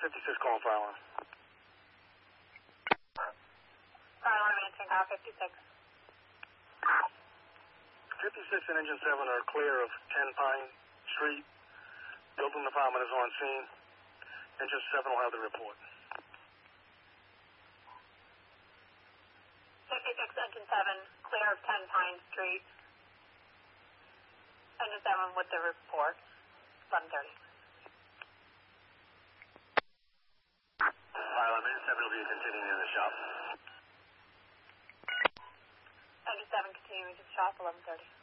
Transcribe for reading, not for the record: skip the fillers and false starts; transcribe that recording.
56 calling fire alarm. Fire alarm answering car 56. 56 and engine 7 are clear of 10 Pine Street. Building department is on scene. Engine 7 will have the report. 56 engine 7, clear of 10 Pine Street. Engine 7 with the report. 11:30. Fire alarm engine 7 will be continuing in the shop. Engine 7 continuing to the shop, 11:30.